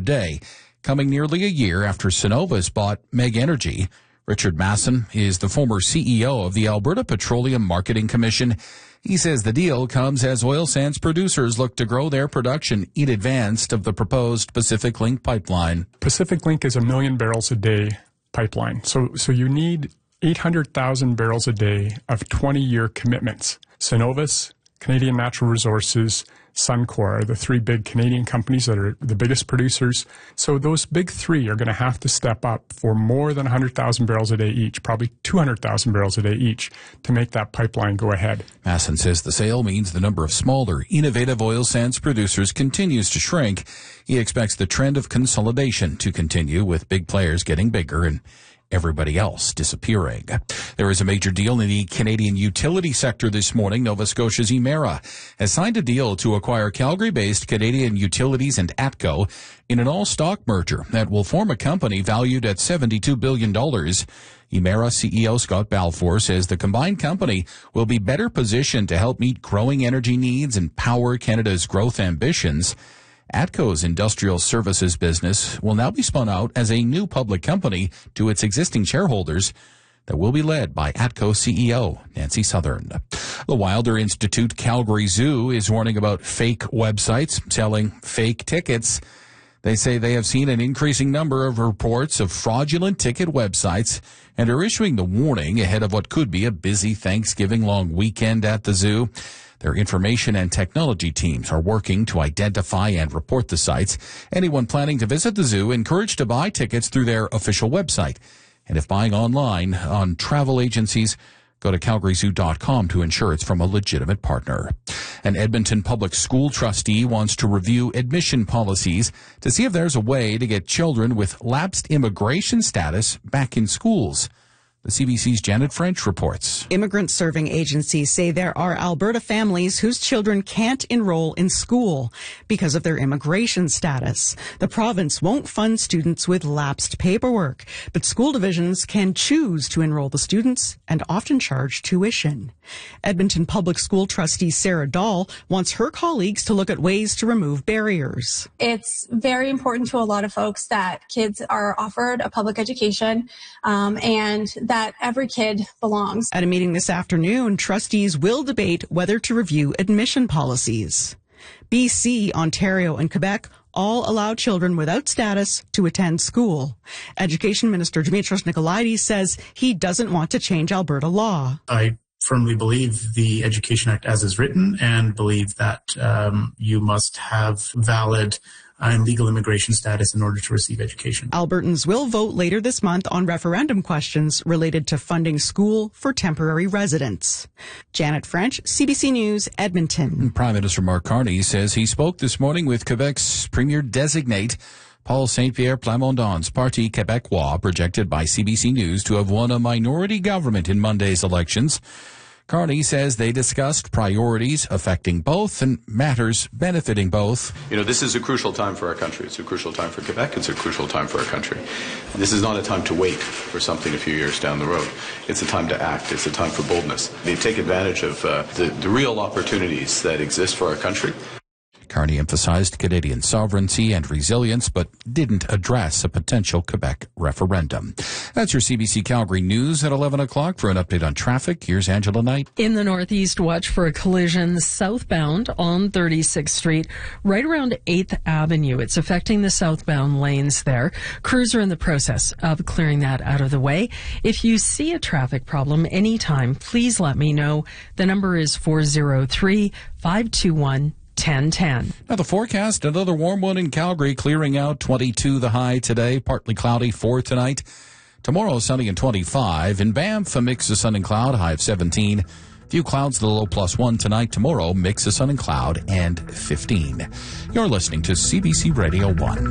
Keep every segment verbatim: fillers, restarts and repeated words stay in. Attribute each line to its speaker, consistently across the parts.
Speaker 1: day, coming nearly a year after Cenovus bought Meg Energy. Richard Masson is the former C E O of the Alberta Petroleum Marketing Commission. He says the deal comes as oil sands producers look to grow their production in advance of the proposed Pacific Link pipeline.
Speaker 2: Pacific Link is a million barrels a day pipeline. So, so you need eight hundred thousand barrels a day of twenty-year commitments. Cenovus, Canadian Natural Resources, Suncor are the three big Canadian companies that are the biggest producers. So those big three are going to have to step up for more than one hundred thousand barrels a day each, probably two hundred thousand barrels a day each, to make that pipeline go ahead.
Speaker 1: Masson says the sale means the number of smaller, innovative oil sands producers continues to shrink. He expects the trend of consolidation to continue, with big players getting bigger and everybody else disappearing. There is a major deal in the Canadian utility sector this morning. Nova Scotia's Emera has signed a deal to acquire Calgary-based Canadian Utilities and ATCO in an all-stock merger that will form a company valued at seventy-two billion dollars. Emera C E O Scott Balfour says the combined company will be better positioned to help meet growing energy needs and power Canada's growth ambitions. ATCO's industrial services business will now be spun out as a new public company to its existing shareholders that will be led by ATCO C E O Nancy Southern. The Wilder Institute Calgary Zoo is warning about fake websites selling fake tickets. They say they have seen an increasing number of reports of fraudulent ticket websites and are issuing the warning ahead of what could be a busy Thanksgiving long weekend at the zoo. Their information and technology teams are working to identify and report the sites. Anyone planning to visit the zoo encouraged to buy tickets through their official website. And if buying online on travel agencies, go to calgary zoo dot com to ensure it's from a legitimate partner. An Edmonton public school trustee wants to review admission policies to see if there's a way to get children with lapsed immigration status back in schools. The C B C's Janet French reports.
Speaker 3: Immigrant serving agencies say there are Alberta families whose children can't enroll in school because of their immigration status. The province won't fund students with lapsed paperwork, but school divisions can choose to enroll the students and often charge tuition. Edmonton Public School trustee Sarah Dahl wants her colleagues to look at ways to remove barriers.
Speaker 4: It's very important to a lot of folks that kids are offered a public education um, and that every kid belongs.
Speaker 3: At a meeting this afternoon, trustees will debate whether to review admission policies. B C, Ontario, and Quebec all allow children without status to attend school. Education Minister Dimitros Nicolaides says he doesn't want to change Alberta law.
Speaker 5: I firmly believe the Education Act as is written and believe that um, you must have valid and legal immigration status in order to receive education.
Speaker 3: Albertans will vote later this month on referendum questions related to funding school for temporary residents. Janet French, C B C News, Edmonton.
Speaker 1: Prime Minister Mark Carney says he spoke this morning with Quebec's Premier-designate Paul Saint-Pierre Plamondon's Parti Québécois, projected by C B C News to have won a minority government in Monday's elections. Carney says they discussed priorities affecting both and matters benefiting both.
Speaker 6: You know, this is a crucial time for our country. It's a crucial time for Quebec. It's a crucial time for our country. This is not a time to wait for something a few years down the road. It's a time to act. It's a time for boldness. They take advantage of uh, the, the real opportunities that exist for our country.
Speaker 1: Carney emphasized Canadian sovereignty and resilience, but didn't address a potential Quebec referendum. That's your C B C Calgary News at eleven o'clock. For an update on traffic, here's Angela Knight.
Speaker 7: In the Northeast, watch for a collision southbound on thirty-sixth Street, right around eighth Avenue. It's affecting the southbound lanes there. Crews are in the process of clearing that out of the way. If you see a traffic problem anytime, please let me know. The number is four oh three, five two one, ten ten.
Speaker 1: Now the forecast, another warm one in Calgary, clearing out, twenty-two the high today, partly cloudy for tonight. Tomorrow, sunny and twenty-five. In Banff, a mix of sun and cloud, high of seventeen. Few clouds, the low plus one tonight. Tomorrow, mix of sun and cloud and fifteen. You're listening to C B C Radio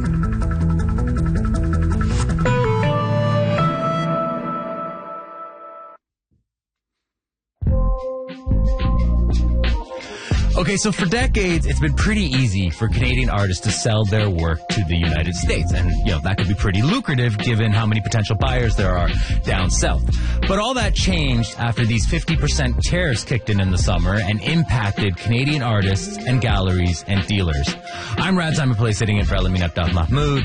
Speaker 1: one.
Speaker 8: Okay, so for decades, it's been pretty easy for Canadian artists to sell their work to the United States. And, you know, that could be pretty lucrative given how many potential buyers there are down south. But all that changed after these fifty percent tariffs kicked in in the summer and impacted Canadian artists and galleries and dealers. I'm Rad Simon Play, sitting in for Elamin Abdel Mahmoud.